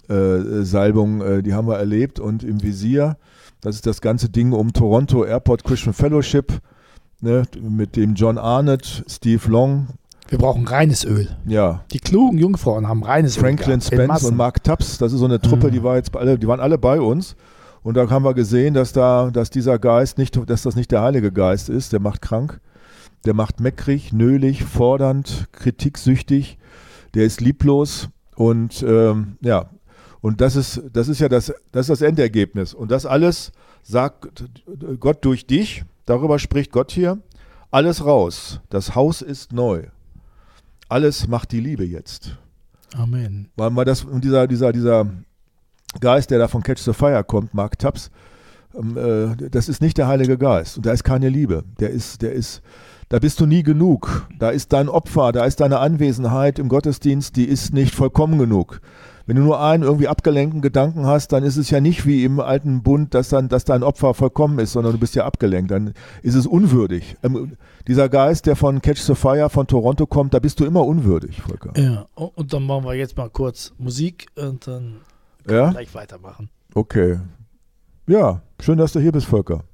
Salbung, die haben wir erlebt. Und im Visier, das ist das ganze Ding um Toronto Airport Christian Fellowship, ne, mit dem John Arnott, Steve Long. Wir brauchen reines Öl. Ja. Die klugen Jungfrauen haben reines Öl. Franklin Spence und Mark Tubbs, das ist so eine Truppe, die waren alle bei uns. Und da haben wir gesehen, dass dieser Geist dass das nicht der Heilige Geist ist, der macht krank, der macht meckrig, nölig, fordernd, kritiksüchtig, der ist lieblos und und das ist das Endergebnis. Und das alles sagt Gott durch dich, darüber spricht Gott hier, alles raus, das Haus ist neu. Alles macht die Liebe jetzt. Amen. Weil dieser Geist, der da von Catch the Fire kommt, Mark Tubbs, das ist nicht der Heilige Geist und da ist keine Liebe. Da bist du nie genug. Da ist dein Opfer, da ist deine Anwesenheit im Gottesdienst, die ist nicht vollkommen genug. Wenn du nur einen irgendwie abgelenkten Gedanken hast, dann ist es ja nicht wie im alten Bund, dass dein Opfer vollkommen ist, sondern du bist ja abgelenkt. Dann ist es unwürdig. Dieser Geist, der von Catch the Fire, von Toronto kommt, da bist du immer unwürdig, Volker. Ja, und dann machen wir jetzt mal kurz Musik und dann können wir gleich weitermachen. Okay. Ja, schön, dass du hier bist, Volker.